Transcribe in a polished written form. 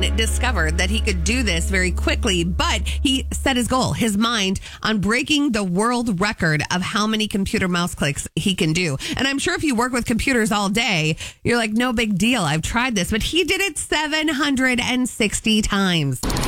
discovered that he could do this very quickly, but he set his goal, his mind, on breaking the world record of how many computer mouse clicks he can do. And I'm sure if you work with computers all day, you're like, no big deal, I've tried this. But he did it 760 times.